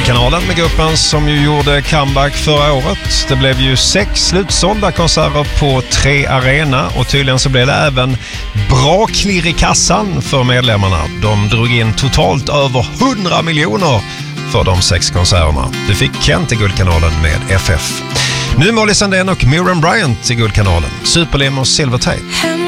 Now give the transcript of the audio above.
Guldkanalen med gruppen som ju gjorde comeback förra året. Det blev ju 6 slutsålda konserter på 3 arena och tydligen så blev det även bra klirr i kassan för medlemmarna. De drog in totalt över 100 miljoner för de 6 konserterna. Du fick Kent i Guldkanalen med FF. Nu Molly Sandén och Miriam Bryant i Guldkanalen. Superlim och Silvertape.